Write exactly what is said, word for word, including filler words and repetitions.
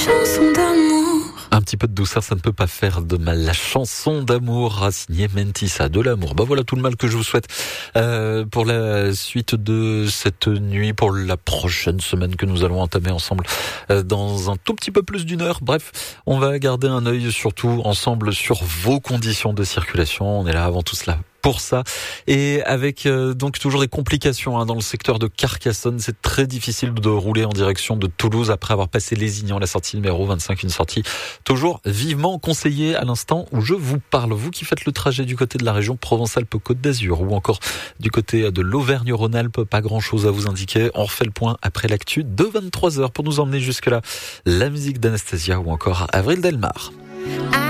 chanson d'amour. Un petit peu de douceur, ça ne peut pas faire de mal. La chanson d'amour a signé Mentissa, de l'amour. Bah voilà tout le mal que je vous souhaite euh, pour la suite de cette nuit, pour la prochaine semaine que nous allons entamer ensemble euh, dans un tout petit peu plus d'une heure. Bref, on va garder un œil surtout ensemble sur vos conditions de circulation. On est là avant tout cela pour ça, et avec euh, donc toujours des complications hein, dans le secteur de Carcassonne. C'est très difficile de rouler en direction de Toulouse après avoir passé Lézignan, la sortie numéro vingt-cinq, une sortie toujours vivement conseillée à l'instant où je vous parle. Vous qui faites le trajet du côté de la région Provence-Alpes-Côte d'Azur ou encore du côté de l'Auvergne-Rhône-Alpes, pas grand chose à vous indiquer. On refait le point après l'actu de vingt-trois heures pour nous emmener jusque là. La musique d'Anastasia ou encore Avril Delmar.